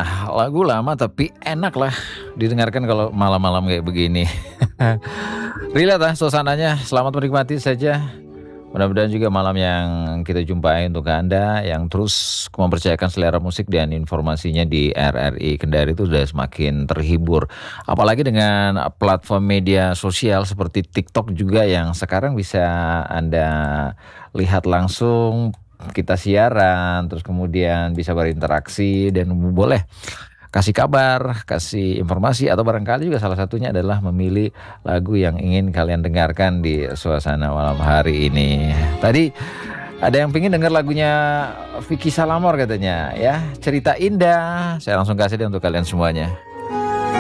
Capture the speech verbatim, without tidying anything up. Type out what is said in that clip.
lagu lama tapi enak lah didengarkan kalau malam-malam kayak begini. Relate ah suasananya, selamat menikmati saja. Mudah-mudahan juga malam yang kita jumpai untuk Anda yang terus mempercayakan selera musik dan informasinya di R R I Kendari itu sudah semakin terhibur. Apalagi dengan platform media sosial seperti TikTok juga yang sekarang bisa Anda lihat langsung kita siaran, terus kemudian bisa berinteraksi dan boleh kasih kabar, kasih informasi atau barangkali juga salah satunya adalah memilih lagu yang ingin kalian dengarkan di suasana malam hari ini. Tadi ada yang pengen dengar lagunya Vicky Salamor katanya ya, Cerita Indah. Saya langsung kasih deh untuk kalian semuanya.